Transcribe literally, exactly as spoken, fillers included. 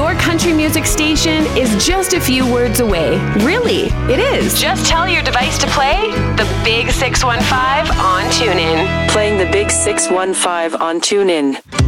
Your country music station is just a few words away. Really, it is. Just tell your device to play the Big six one five on TuneIn. Playing the Big six one five on TuneIn.